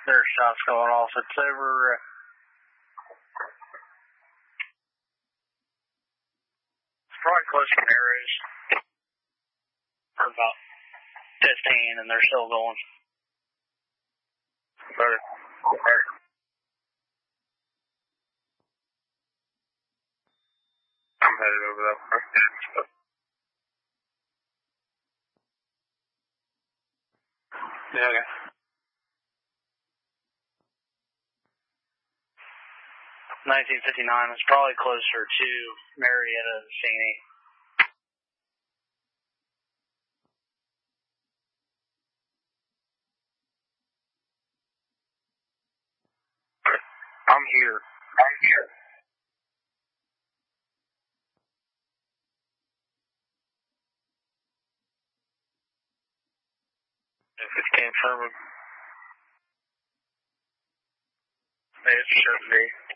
There's shots going off. It's over. It's probably close to Narrows. For about 15, and they're still going. Better. I'm headed over that way. Yeah, okay. 1959 is probably closer to Marietta than Cheney. I'm here. If it's Camp Sherman. It should be.